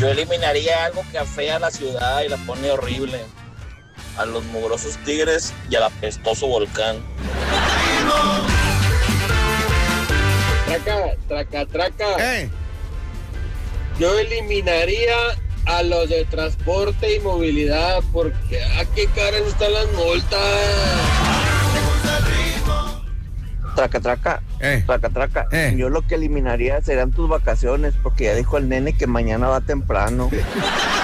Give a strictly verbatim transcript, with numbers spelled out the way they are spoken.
Yo eliminaría algo que afea a la ciudad y la pone horrible. A los mugrosos tigres y al apestoso volcán. Traca, traca, traca. Eh. Yo eliminaría a los de transporte y movilidad porque a qué caras están las multas. Traca, traca, Eh. traca, traca. Eh. Yo lo que eliminaría serían tus vacaciones, porque ya dijo el nene que mañana va temprano.